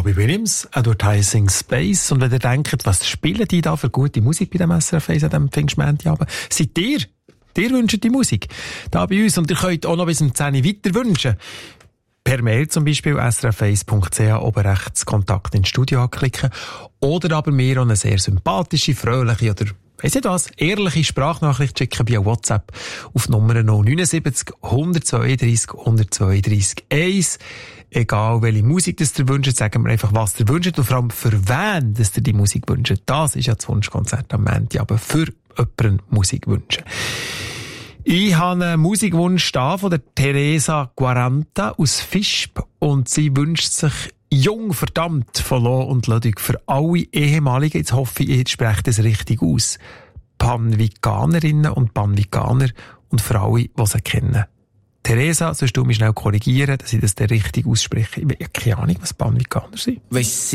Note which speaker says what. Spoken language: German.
Speaker 1: Robbie Williams, Advertising Space. Und wenn ihr denkt, was spielen die da für gute Musik bei dem SRF 1 an diesem Pfingstmontagabend? Seid ihr wünscht die Musik da bei uns. Und ihr könnt auch noch bis zum 10 Uhr weiter wünschen. Per Mail zum Beispiel srf1.ch oben rechts Kontakt ins Studio anklicken. Oder aber mir auch eine sehr sympathische, fröhliche oder weiss nicht was, ehrliche Sprachnachricht schicken via WhatsApp auf Nummer 079 132 132 1. Egal welche Musik das ihr wünscht, sagen wir einfach, was ihr wünscht und vor allem für wen das ihr die Musik wünscht. Das ist ja das Wunschkonzert am Montag, aber für jemanden Musik wünschen. Ich habe einen Musikwunsch da von der Teresa Guaranta aus Visp und sie wünscht sich Jung verdammt von Lo und Ludwig für alle ehemaligen, jetzt hoffe ich, ich spreche das richtig aus, Panviganerinnen und Panviganer und für alle, die sie kennen. Teresa, sollst du mich schnell korrigieren, dass ich das richtig ausspreche? Ich habe keine Ahnung, was Panviganer sind.